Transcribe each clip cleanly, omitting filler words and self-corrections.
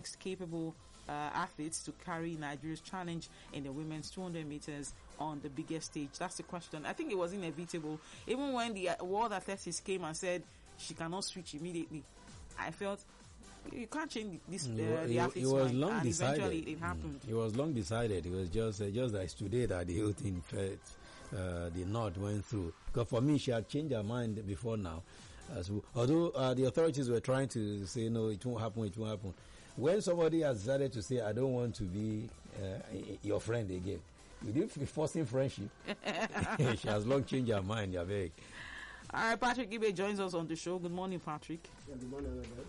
next capable athletes to carry Nigeria's challenge in the women's 200 meters on the biggest stage? That's the question. I think it was inevitable. Even when the World Athletics came and said she cannot switch immediately, I felt you can't change this. The athlete's mind, long and decided. eventually it happened. It was long decided. It was just like today that the whole thing felt the nod went through. Because for me, she had changed her mind before now. Although the authorities were trying to say no, it won't happen. When somebody has decided to say, I don't want to be your friend again, without forcing friendship, she has long changed her mind. All right, Patrick Ibe joins us on the show. Good morning, Patrick. Yeah, good morning, everybody.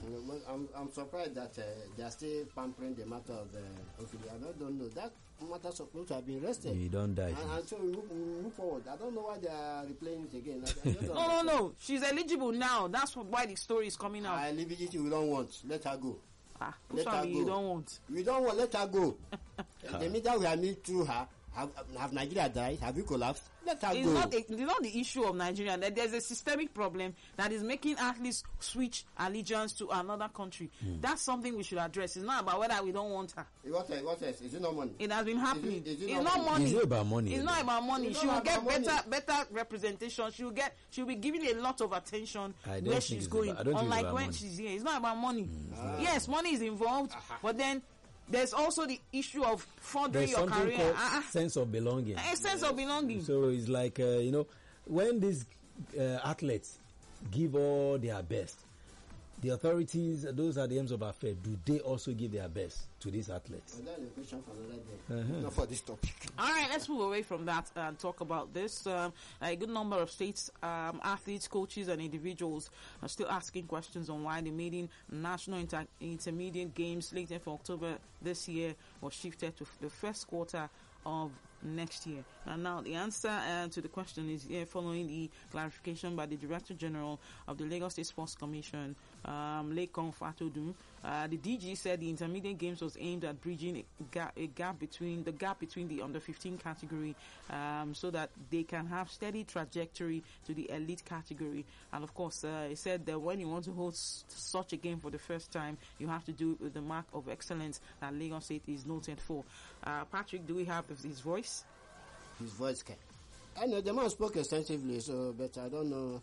I'm surprised that they are still pampering the matter of Ophelia. I don't know. That matter supposed to have been rested. You don't die. And so we move forward. I don't know why they are replaying it again. No. She's eligible now. That's why the story is coming out. Eligibility we don't want. Let her go. Let her go. You don't want. We don't want. Let her go. The media we have made through her. Have Nigeria died? Have you collapsed? Let her go. It's not the issue of Nigeria. There's a systemic problem that is making athletes switch allegiance to another country. That's something we should address. It's not about whether we don't want her. What else? Is it not money? It has been happening. It's not money. It's not about money. It's not about money. She will get better representation. She'll be given a lot of attention where she's going. Unlike when she's here. It's not about money. Yes, money is involved, but then there's also the issue of furthering your career. Sense of belonging. A sense of belonging. So it's like, when these athletes give all their best, the authorities, those are the aims of affairs, do they also give their best to these athletes? That's a question for another day. Not for this topic. All right, let's move away from that and talk about this. A good number of states, athletes, coaches, and individuals are still asking questions on why the maiden national intermediate games slated for October this year was shifted to the first quarter of next year. And now the answer to the question is following the clarification by the Director General of the Lagos State Sports Commission, Lekan Fatodun. The DG said the intermediate games was aimed at bridging a gap between the under 15 category, so that they can have steady trajectory to the elite category. And of course, he said that when you want to host such a game for the first time, you have to do it with the mark of excellence that Lagos State is noted for. Patrick, do we have his voice? His voice can. I know the man spoke extensively, but I don't know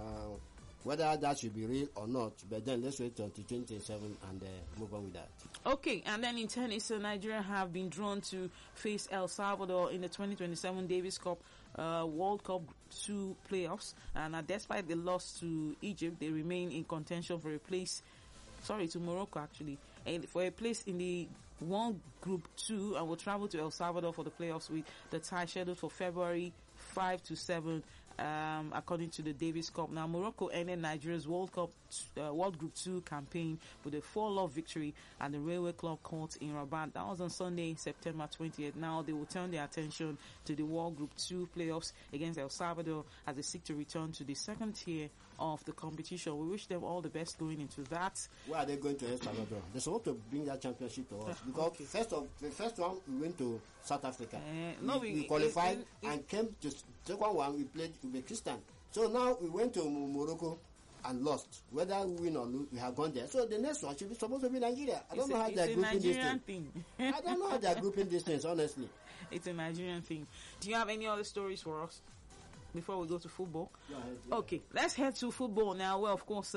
whether that should be real or not. But then let's wait until 2027 and move on with that. Okay, and then in tennis, Nigeria have been drawn to face El Salvador in the 2027 Davis Cup World Cup 2 playoffs. And despite the loss to Egypt, they remain in contention for a place. To Morocco actually, and for a place in the World Group 2, and will travel to El Salvador for the playoffs with the tie scheduled for February 5 to 7, according to the Davis Cup. Now, Morocco ended Nigeria's World Group 2 campaign with a 4-0 victory at the Railway Club Court in Rabat. That was on Sunday, September 20th. Now, they will turn their attention to the World Group 2 playoffs against El Salvador as they seek to return to the second tier of the competition. We wish them all the best going into that. Where are they going to El Salvador? They're supposed to bring that championship to us. Because the first one, we went to South Africa. We qualified and came to second one, we played Uzbekistan. So now we went to Morocco and lost. Whether we win or lose, we have gone there. So the next one should be supposed to be Nigeria. I don't know how they're grouping this thing. I don't know how they're grouping these things, honestly. It's a Nigerian thing. Do you have any other stories for us before we go to football? Yeah. Okay, let's head to football now. Well, of course,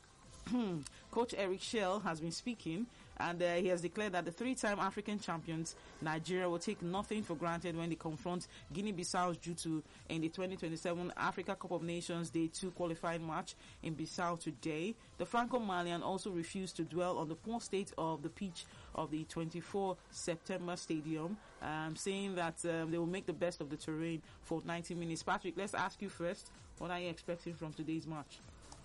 Coach Eric Schell has been speaking, and he has declared that the 3-time African champions Nigeria will take nothing for granted when they confront Guinea-Bissau's Jutu in the 2027 Africa Cup of Nations Day 2 qualifying match in Bissau today. The Franco-Malian also refused to dwell on the poor state of the pitch of the 24 September stadium, saying that they will make the best of the terrain for 90 minutes. Patrick, let's ask you first, what are you expecting from today's match?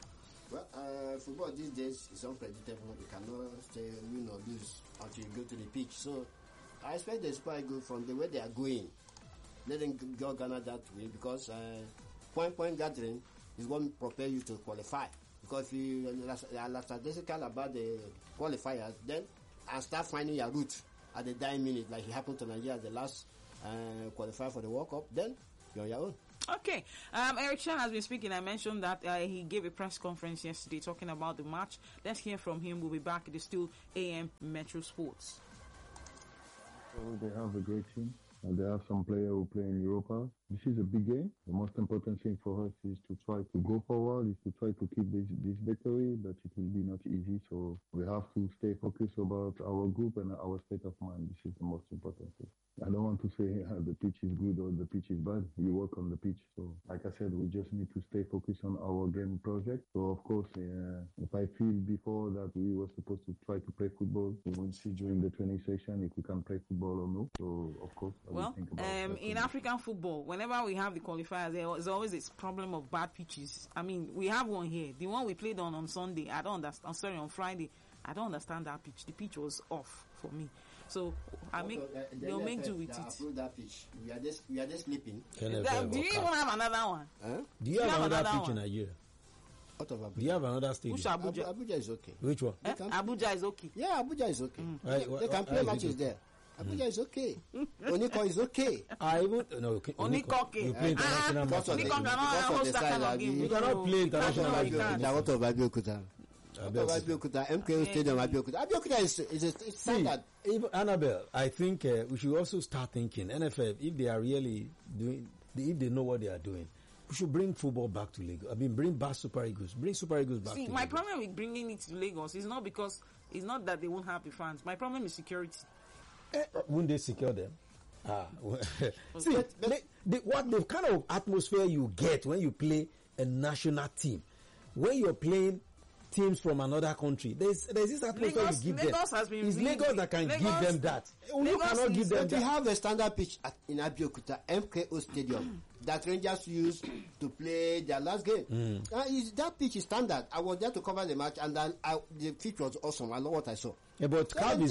Well, football these days is unpredictable. You cannot say win or lose until you go to the pitch. So I expect the Super Eagles from the way they are going, let them go Ghana that way, because point gathering is what will prepare you to qualify. Because if you are lackadaisical about the qualifiers, then and start finding your route at the dying minute, like it happened to Nigeria at the last qualifier for the World Cup, then you're on your own. Okay. Eric Chan has been speaking. I mentioned that he gave a press conference yesterday talking about the match. Let's hear from him. We'll be back. It is still AM Metro Sports. So they have a great team. And they have some players who play in Europa. This is a big game. The most important thing for us is to try to go forward, is to try to keep this victory, but it will be not easy. So we have to stay focused about our group and our state of mind. This is the most important thing. I don't want to say the pitch is good or the pitch is bad. You work on the pitch. So, like I said, we just need to stay focused on our game project. So, of course, if I feel before that we were supposed to try to play football, we will see during the training session if we can play football or no. So, of course, I will think about that. In African football, whenever we have the qualifiers, there's always this problem of bad pitches. I mean, we have one here. The one we played on Sunday, I don't understand. I'm sorry, on Friday, I don't understand that pitch. The pitch was off for me. So they'll make do with it. That pitch. We are just sleeping. Do you even have another one? Huh? Do you have another pitch in Nigeria? Out of Abuja. Do you have another stadium? Which Abuja? Abuja is okay. Which one? Abuja is okay. Yeah, Abuja is okay. They can play matches there. Abuja is okay. Oniko is okay. I would no. Oniko. You play international matches. Oniko cannot host that kind of game. You cannot play international matches. What of Abeokuta? MKO Stadium, Abeokuta is standard. Even Annabelle, I think we should also start thinking NFF, if they are really doing, if they know what they are doing, we should bring football back to Lagos. I mean, bring back Super Eagles. Bring Super Eagles back. See, to my Lagos. problem with bringing it to Lagos is not because it's not that they won't have the fans. My problem is security. Won't they secure them? See, what the kind of atmosphere you get when you play a national team, when you're playing teams from another country, there's this atmosphere Lagos, you give Lagos them. has been It's really Lagos that can give them that. You cannot give them But we that. have a standard pitch in Abeokuta, MKO Stadium, that Rangers used to play their last game. That pitch is standard. I was there to cover the match, and then the pitch was awesome. I know what I saw. Yeah, but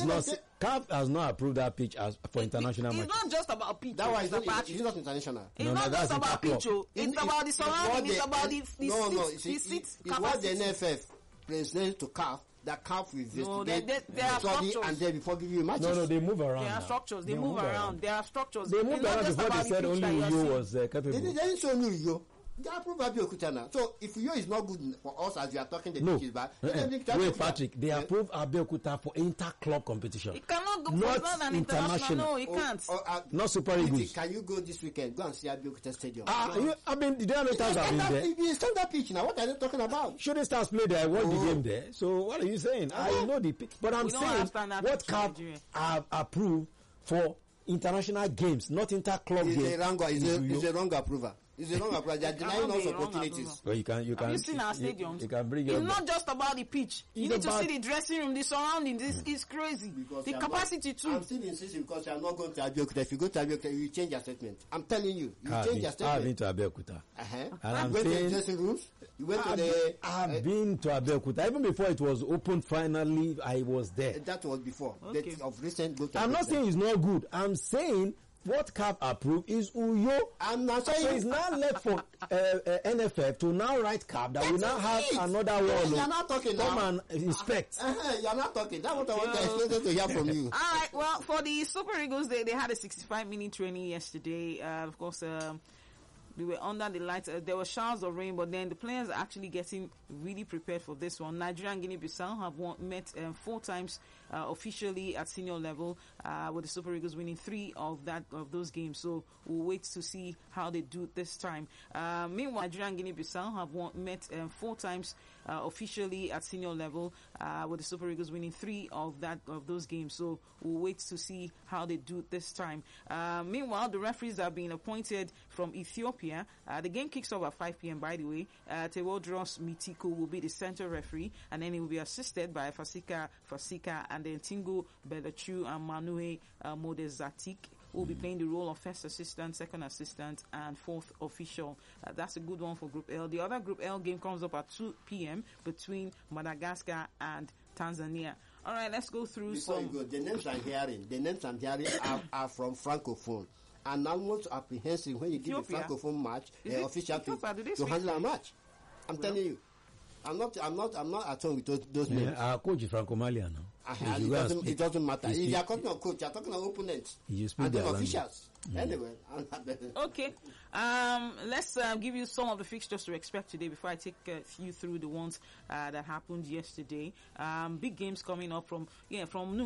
CAF has not approved that pitch as for international It's matches. not just about pitch. That one is Mr. not, Patrick. it's not international. It's No, not that's just about interclub. pitch. It's about the surrounding. It's about the seat It's what the capacity. NFF presents to CAF, that CAF will No, investigate, there are study, structures. and then before give you matches. No, they move around. There are now. structures. They move around. There are structures. They moved It's not around just before about they the said pitch only that you are Uyo seeing. was capable. They didn't show you Uyo. They approve Abeokuta now. So if Uyo is not good for us as we are talking, the No. pitch is bad. let them bring Wait, Abeokuta. Patrick, they approve Abeokuta for inter-club competition. It cannot go Not for an international. No, it can't. Not Super Eagles. Can you go this weekend? Go and see Abeokuta Stadium. I mean, there are no times I've been there. It's standard pitch now. What are they talking about? Shooting Stars play there. I watched the game there. So what are you saying? I know the pitch, but I'm We don't saying understand that what pitch in CAF Nigeria. have approved for international games, not inter-club It's games. a wrong. is Uyo. It's a wrong approver. It's a wrong approval. They are denying cannot us be a wrong opportunities. Well, you can. Have you seen our stadiums? You can bring it It's up. not just about the pitch. You It's need to about- see the dressing room, the surroundings. This is crazy. Because The they are capacity not, too. I'm still insisting because you are not going to Abeokuta. If you go to Abeokuta, you change your statement. I'm telling you, you I've change your been statement. to Abeokuta. And I'm you went to saying- the dressing rooms. You went to the. I've been to Abeokuta. Even before it was open, finally, I was there. That was before. Okay. That of recent. Go to I'm not Abeokuta. saying it's not good. I'm saying what CAF approved is Uyo. I'm not saying. So it's now left for NFF to now write CAF that will now have another one. You're not talking Come now. and inspect. You're not talking. That's what I want to hear from you. All right. Well, for the Super Eagles, they had a 65-minute training yesterday. Of course, we were under the lights. There were showers of rain, but then the players are actually getting really prepared for this one. Nigeria and Guinea-Bissau have met 4 times officially at senior level, with the Super Eagles winning 3 of those games. So we'll wait to see how they do this time. Meanwhile, Nigeria and Guinea-Bissau have met 4 times officially at senior level, with the Super Eagles winning 3 of those games. So we'll wait to see how they do this time. Meanwhile, the referees are being appointed from Ethiopia. The game kicks off at 5 p.m. by the way. Tewodros Mitiko will be the center referee, and then he will be assisted by Fasika, and then Tingo Belachu and Manue Modezatik will be playing the role of first assistant, second assistant, and fourth official. That's a good one for Group L. The other Group L game comes up at 2 p.m. between Madagascar and Tanzania. All right, let's go through Before you go, the names I'm hearing are from Francophone. And I'm not apprehensive when you give a Ethiopia? Francophone match, Is it official Ethiopia? Do they to speak handle a match. I'm telling you. I'm not at home with those names. Our coach is Franco Malia now. It doesn't matter. If you are talking about coach, you are talking about opponents and the officials. Anyway. Okay. Let's give you some of the fixtures to expect today before I take you through the ones that happened yesterday. Big games coming up from noon.